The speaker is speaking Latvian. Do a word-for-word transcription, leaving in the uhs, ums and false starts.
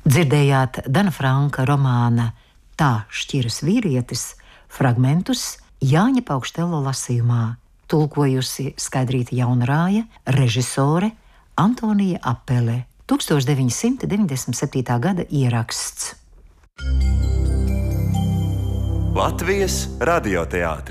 Dzirdējāt Dana Franka romāna Tā šķiras vīrietis fragmentus Jāņa Paukštelo lasījumā, tulkojusi Skaidrīta Jaunrāja, režisore Antonija Apele, tūkstoš deviņi simti deviņdesmit septītā gada ieraksts. Latvijas radioteātris.